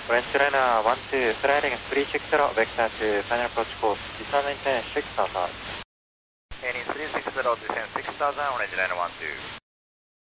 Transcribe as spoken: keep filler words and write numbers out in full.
Orange Liner one two, sliding three six zero, vector to final approach course, descend maintain six thousand. Heading three six zero, descend six thousand, Orange Liner one two.